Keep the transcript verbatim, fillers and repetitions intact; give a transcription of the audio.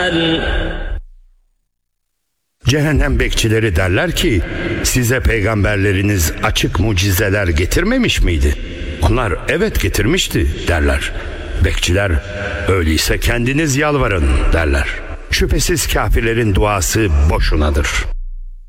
الضلال. Cehennem bekçileri derler ki, size peygamberleriniz açık mucizeler getirmemiş miydi? Onlar evet getirmişti derler. Bekçiler, öyleyse kendiniz yalvarın derler. Şüphesiz kafirlerin duası boşunadır.